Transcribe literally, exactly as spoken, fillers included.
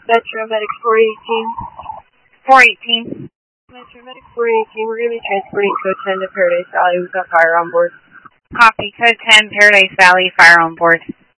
Metro Medic four eighteen. four eighteen. Metro Medic four eighteen, we're going to be transporting code ten to Paradise Valley. We've got fire on board. Copy, code ten, Paradise Valley, fire on board.